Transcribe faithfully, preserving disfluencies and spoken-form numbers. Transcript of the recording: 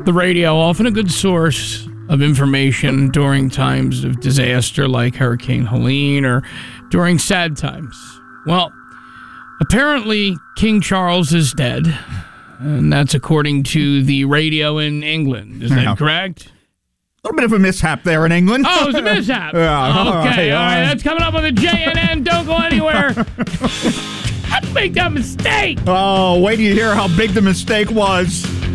The radio, often a good source of information during times of disaster like Hurricane Helene or during sad times. Well, apparently King Charles is dead, and that's according to the radio in England. Is that Yeah. correct? A little bit of a mishap there in England. Oh, it was a mishap. Yeah, all okay, right, all right. all right. That's coming up on the J N N. Don't go anywhere. How'd you make that mistake? Oh, wait till you hear how big the mistake was.